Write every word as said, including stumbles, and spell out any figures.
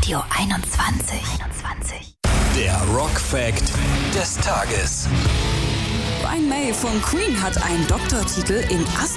Radio einundzwanzig. einundzwanzig. Der Rock Fact des Tages. Brian May von Queen hat einen Doktortitel in Astrophysik